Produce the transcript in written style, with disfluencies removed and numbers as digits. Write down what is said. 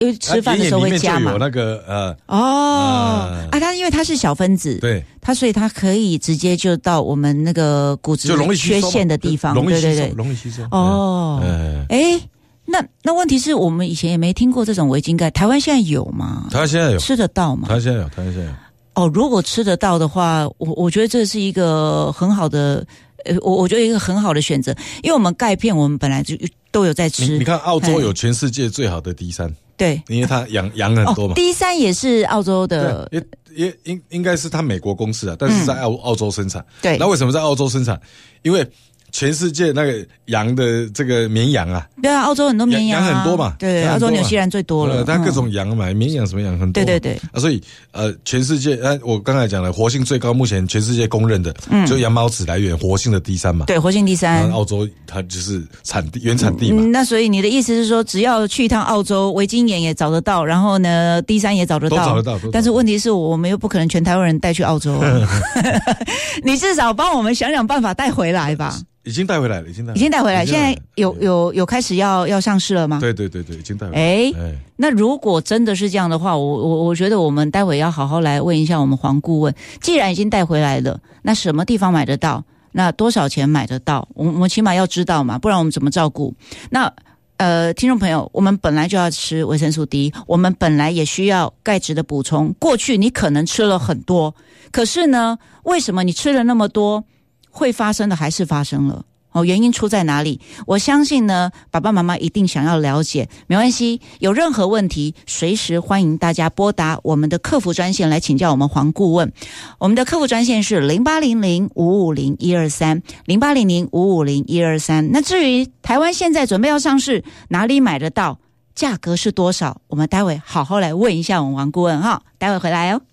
因为吃饭的时候会加嘛。 有那个它因为它是小分子， 对， 所以它可以直接就到我们那个骨质缺陷的地方，对， 容易吸收。 那问题是我们以前也没听过这种维京钙，台湾现在有吗？ 台湾现在有， 吃得到吗？ 台湾现在有。 如果吃得到的话，我觉得这是一个很好的，我觉得一个很好的选择，因为我们钙片我们本来就都有在吃。 你看澳洲有全世界最好的 D3， 对， 因为它羊很多嘛。 D3也是澳洲的， 也应该是它美国公司啊，但是在澳洲生产。 对， 那为什么在澳洲生产？因为全世界那个羊的这个绵羊啊， 对啊，澳洲很多绵羊羊很多嘛， 对，澳洲纽西兰最多了， 它各种羊嘛，绵羊什么羊很多， 对所以全世界我刚才讲了，活性最高，目前全世界公认的，就羊毛脂来源活性的D3嘛， 对，活性D3， 澳洲它就是原产地嘛。 那所以你的意思是说，只要去一趟澳洲，维京盐也找得到，然后呢 D3也找得到， 都找得到。 但是问题是我们又不可能全台湾人带去澳洲，你至少帮我们想想办法带回来吧。 已经带回来了， 现在有开始要上市了吗？ 对，已经带回来了。 那如果真的是这样的话，我觉得我们待会要好好来问一下我们黄顾问，既然已经带回来了，那什么地方买得到？那多少钱买得到？我们起码要知道嘛，不然我们怎么照顾？那听众朋友，我们本来就要吃维生素 D， 我们本来也需要钙质的补充。过去你可能吃了很多，可是呢，为什么你吃了那么多？会发生的还是发生了，原因出在哪里？我相信呢，爸爸妈妈一定想要了解，没关系，有任何问题，随时欢迎大家拨打我们的客服专线来请教我们黄顾问。我们的客服专线是0800-550-123 0800-550-123。那至于台湾现在准备要上市，哪里买得到？价格是多少？我们待会好好来问一下我们黄顾问哈，待会回来哦。